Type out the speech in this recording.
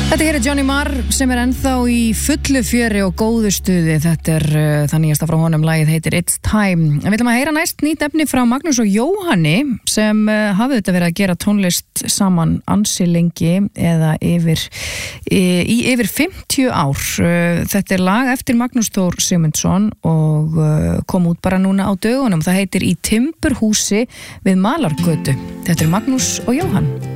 Þetta hér Johnny Marr sem ennþá í fullu fjöri og góðu stuði. Þetta það nýjasta frá honum, lagið heitir It's Time. Við ætlum að heyra næst nýtt efni frá Magnús og Jóhanni sem hafði þetta verið að gera tónlist saman ansi lengi eða yfir 50 ár. Þetta lag eftir Magnús Þór Sigmundsson og kom út bara núna á dögunum. Það heitir Í timburhúsi við Malargötu. Þetta Magnús og Jóhann.